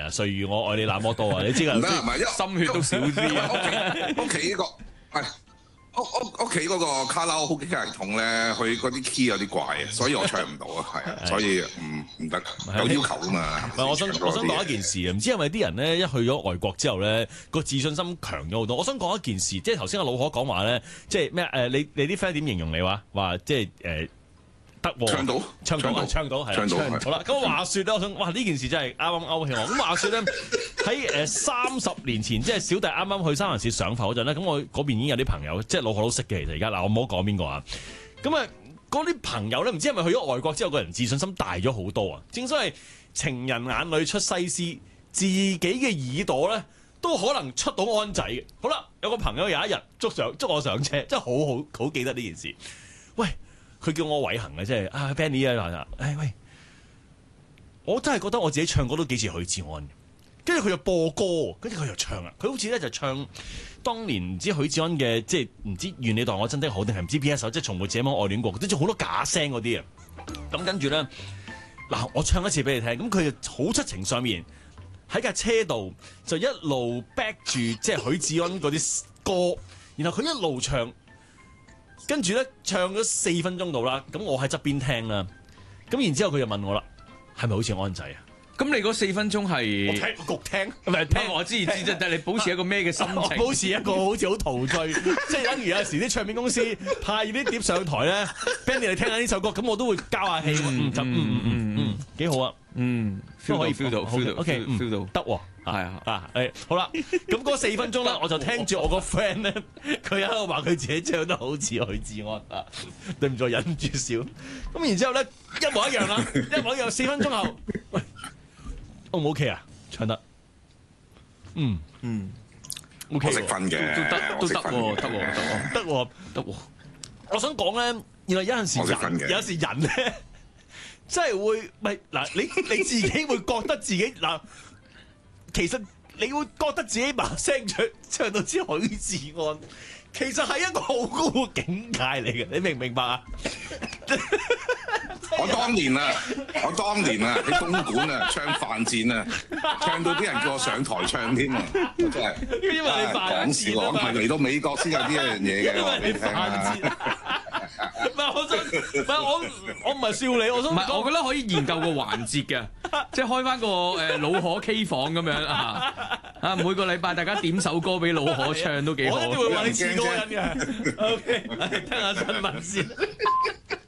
啊，歲月我愛你那麼多啊，你知㗎， 唔得唔係， 心血都少啲啊。 屋企呢個係屋企嗰個卡拉 OK 系統咧，佢嗰啲 key 有啲怪啊，所以我唱唔到啊，係啊，所以唔得，有要求㗎嘛。 唔係，我想講一件事啊，唔知係咪啲人咧一去咗外國之後咧個自信心強咗好多。我想講一件事，即係頭先阿老可講話咧，即係咩你啲 friend 點形容你話即係得喎，唱到係啦，好啦，咁話説咧，我想呢件事真係啱啱勾起我。咁話説咧喺30年前，即係小弟啱啱去三藩市上課嗰陣咧，咁我嗰邊已經有啲朋友，即係老學都識嘅。其實而家嗱，我唔好講邊個啊。咁嗰啲朋友咧，唔知係咪去咗外國之後，個人自信心大咗好多啊？正所謂情人眼裏出西施，自己嘅耳朵咧都可能出到安仔嘅。好啦，有個朋友有一日捉我上車，真係好記得呢件事。喂！佢叫我偉恒嘅，即係Benny 啊，喂，我真係覺得我自己唱歌都幾似許志安嘅。跟住佢就播歌，跟住佢又唱啊，佢好似咧就唱當年唔知許志安嘅，即係唔知願你待我真的好定係唔知邊一首，即係從沒這麼愛戀過，即係仲好多假聲嗰啲啊。咁跟住咧嗱，我唱一次俾你聽，咁佢就好出情上面喺架車度就一路 back 住即係許志安嗰啲歌，然後佢一路唱。跟住咧唱咗4分鐘度啦，咁我喺側邊聽啦，咁然之後佢就問我啦，係咪好似安仔啊？ 咁你嗰4分鐘係我焗聽，唔係聽我知，但係你保持一個咩嘅心情？ 保持一個好似好陶醉，即係等於有時啲唱片公司派啲碟上台咧，Benny 你聽下呢首歌，咁我都會交下氣，幾好啊， 都可以 feel 到 ，OK feel 到得喎， 係啊， 好啦，咁嗰4分鐘咧，我就聽住我個 friend 咧，佢喺度話佢自己唱得好似許志安啊，對唔住，忍住笑，咁然之後咧一模一樣啦，一模一樣，4分鐘後，喂。O 唔 OK 啊？唱得，OK， 我識分嘅， 都得喎。 我想講咧，原來有陣時人咧，真係會唔係嗱？你自己會覺得自己嗱，其實你會覺得自己把聲唱到似許志安，其實係一個好高嘅境界嚟嘅，你明唔明白啊？ 我當年啊喺東莞啊唱犯賤啊，唱到啲人叫我上台唱添啊，真係因為你犯賤， 講係嚟到美國先有呢一樣嘢嘅，我俾你聽啊！ 我唔係笑你，我想唔係，我覺得可以研究個環節嘅，即係開翻個老可 K 房咁樣啊，每個禮拜大家點首歌俾老可唱都幾好。 我一定會話你似嗰個人嘅。OK，聽下新聞先。